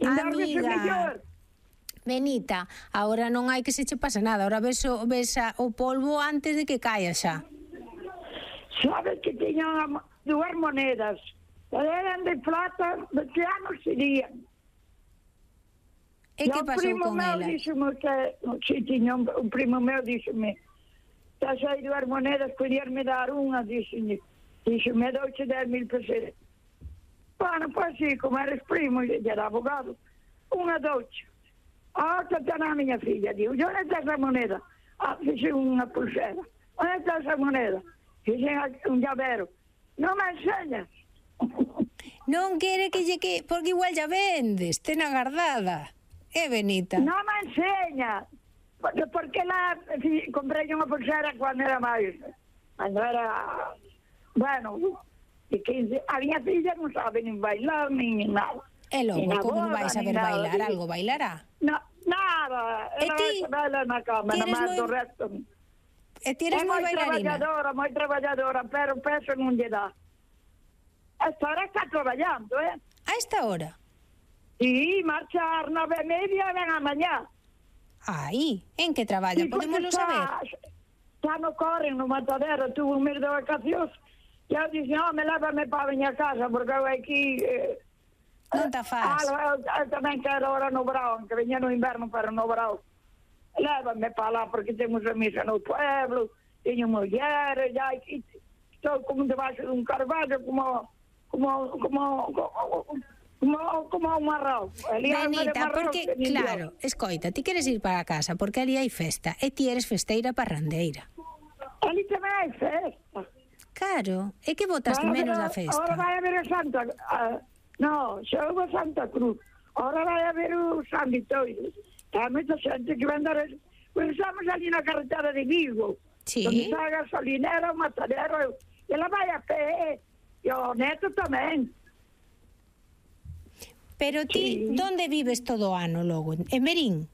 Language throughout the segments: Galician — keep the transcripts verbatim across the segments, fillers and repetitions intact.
Amiga, Benita, agora non hai que se che pasa nada, agora ves o, ves a, o polvo antes de que caia xa. Sabes que tiñan dúas monedas, eran de plata, de que anos serían. E que pasou con elas? Díxeme que, si tiña un, un primo meu, díxeme, xa hai dúas monedas, podíarme dar unha, díxeme, díxeme, douche dez mil pesetas. Bueno, pois sí, como eres primo e era abogado, unha douche. A outra ten a miña filla, digo, onde está esa moneda? Ah, fixe unha pulsera. Onde está esa moneda? Fixe un llavero. Non me enseñas. Non quere que lle que... Porque igual ya vendes, ten agardada. Eh, Benita? Non me enseña. Porque, porque la... Comprei unha pulsera cando era máis... Cando era... Bueno... De quince... A miña filla non sabe nin bailar, nin nada. E logo, como non vai saber bailar? Algo bailará? No, nada. E ti? Baila na cama, na máis do resto. E ti eres moi bailarina? É moi traballadora, moi traballadora, pero o peso non lle dá. Esta hora está traballando, eh? A esta hora? Sí, marcha ás nove e media e ven a mañá. Aí, en que traballa? Sí, podémoslo saber? Está no Corren, no Matadero, tuvo un mes de vacacións. E eu dixen, home, lévame para a miña casa, porque eu aquí... Eh, non te faz. Ah, eu, eu tamén quero ahora no verão, que veña no inverno para no verão. Lévame para lá, porque temos a misa no pueblo, teño mulleres, já aquí estou como debaixo de un carvalho, como como como como como un marrón. Benita, porque, claro, escoita, ti queres ir para casa, porque ali hai festa, e ti eres festeira parrandeira. Ali tamén hai festa. Claro, e que botaste menos da festa? Ahora vai a ver a Santa... Uh, no, xa houve Santa Cruz. Ahora vai a ver o San Vitorio. Hai moita xente que ven dar... Pois estamos ali na carretera de Vigo. Sí. Onde está a gasolinera, o matadero. E ela vai a pé. E o neto tamén. Pero ti, sí. Donde vives todo o ano logo? En Merín?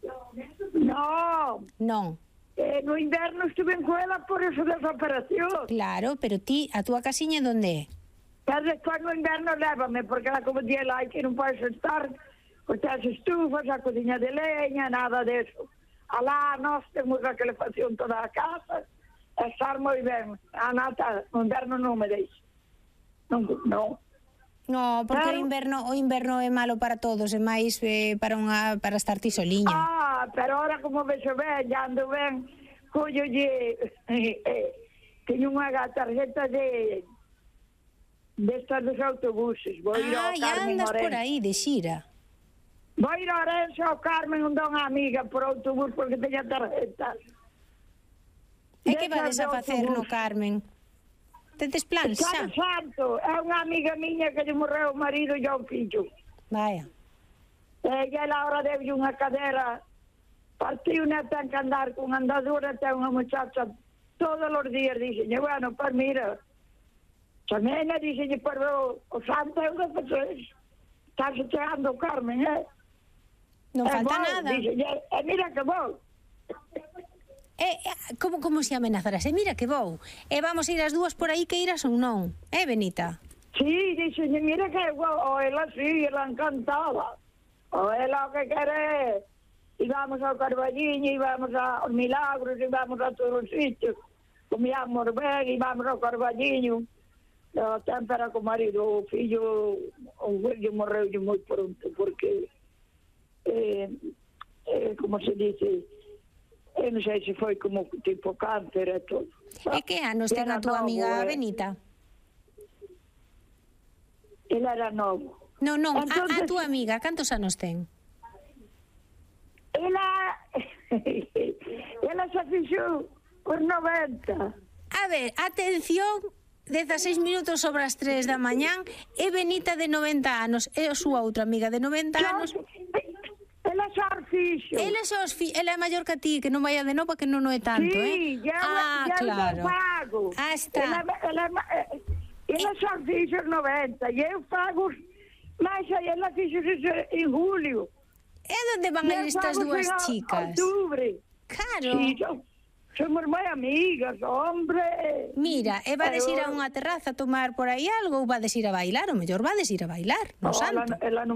No. Non. Eh, no inverno estuve en Cuela por eso desa operación. Claro, pero ti, a túa casiña onde é? Pero despois no inverno lévame, porque la como día lá que non podes estar, pois as estufas, a cociña de leña, nada deso. Alá nós temos a calefacción toda a casa, a estar moi ben. A nata, no inverno non me deixe. Non, non. No, porque pero, o inverno o inverno é malo para todos, é máis eh, para unha para estar ti soliña. Ah, pero ahora como vexo ben, ya ando ben, collolle eh, eh, teño unha tarjeta de destas dos autobuses. Vou ir ah, ao Carmen andas Orense. Por aí de xira. Vou ir a Orense ao Carmen onde unha amiga por autobús porque teña tarjeta. E que vades a facer no Carmen? Tedes plan xa? Sábado Santo, é unha amiga miña que lle morreu o marido e o fillo. Vaya. E ela ahora debe unha cadera, partiu unha ten que andar con andadura, ten unha muchacha todos os días, dixenlle, bueno, pues mira, chamena, dixenlle, pero o santo é unha pessoa, está chegando o Carmen, eh? Non falta vou, nada. Dixenlle, e mira que vou. E, e como, como se amenazarás? E mira que vou. E vamos ir as dúas por aí que irás ou non? Eh, Benita? Sí, dixenlle, mira que vou. O ela sí, ela encantada. O ela o que quere... E vamos ao Carballiño, e vamos aos Milagros, e vamos a todos os sitios. Comíamos ben, e vamos ao Carballiño. O tempo era co marido, o fillo, o fillo morreu moi pronto, porque... Eh, eh, como se dice... Eu non sei se foi como tipo cáncer e todo. E que anos ten a tua amiga Benita? Ela era novo. Non, non, Entonces, a, a tua amiga, cantos anos ten? Ela... ela se fixou por noventa. A ver, atención, dezaseis minutos sobre as tres da mañán, e Benita de noventa anos, e a súa outra amiga de noventa anos... Ela xa os fixo. Ela xa os fi... Ela é maior que a ti, que non vai a de novo, que non o é tanto, sí, eh? Ya, ah, ya claro. pago. Ah, está. Ela, ela, ela xa os fixo os noventa, e eu pago... Mas ela fixo en julio. E onde van a ir estas dúas chicas? En outubro. Claro. Sí, so, somos moi amigas, hombre. Mira, e vades ir a unha terraza a tomar por aí algo ou vades ir a bailar? O mellor vades ir a bailar, no oh, santo. Ela, ela non